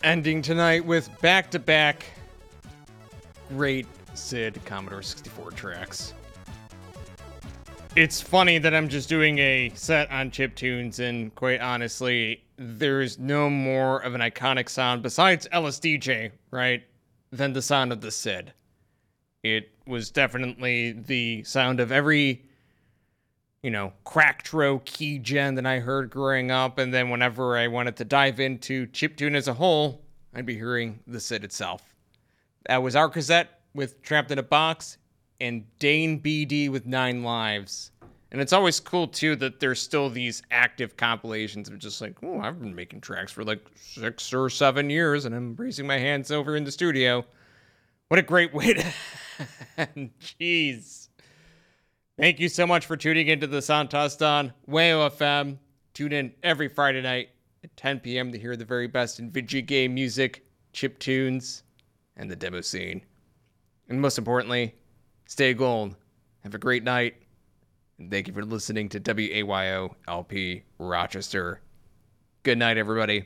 Ending tonight with back-to-back great Sid Commodore 64 tracks. It's funny that I'm just doing a set on chiptunes, and quite honestly, there's no more of an iconic sound besides LSDJ, right, than the sound of the Sid. It was definitely the sound of every, Cracktro key gen that I heard growing up, and then whenever I wanted to dive into chiptune as a whole, I'd be hearing the Sid itself. That was Arcazette with Trapped in a Box, and Dane BD with 9 Lives. And it's always cool, too, that there's still these active compilations of just like, oh, I've been making tracks for like 6 or 7 years, and I'm raising my hands over in the studio. What a great way to end. Jeez. Thank you so much for tuning into the Soundtossed on WAYO FM. Tune in every Friday night at 10 p.m. to hear the very best in video game music, chiptunes, and the demo scene. And most importantly, stay gold. Have a great night. And thank you for listening to WAYO LP Rochester. Good night, everybody.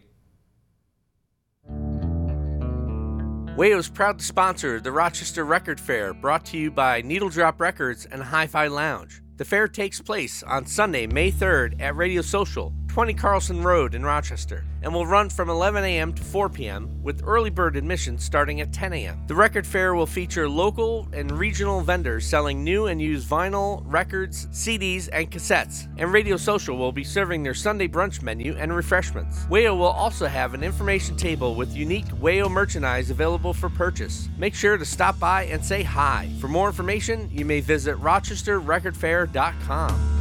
WAYO is proud to sponsor the Rochester Record Fair, brought to you by Needle Drop Records and Hi-Fi Lounge. The fair takes place on Sunday, May 3rd at Radio Social, 20 Carlson Road in Rochester, and will run from 11 a.m. to 4 p.m. with early bird admission starting at 10 a.m. The record fair will feature local and regional vendors selling new and used vinyl, records, CDs, and cassettes, and Radio Social will be serving their Sunday brunch menu and refreshments. WAYO will also have an information table with unique WAYO merchandise available for purchase. Make sure to stop by and say hi. For more information, you may visit rochesterrecordfair.com.